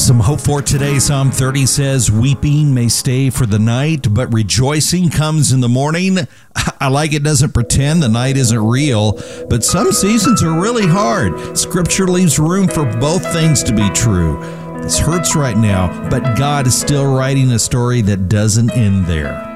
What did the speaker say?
Some hope for today. Psalm 30 says, weeping may stay for the night, but rejoicing comes in the morning. I like it doesn't pretend the night isn't real, but some seasons are really hard. Scripture leaves room for both things to be true. This hurts right now, but God is still writing a story that doesn't end there.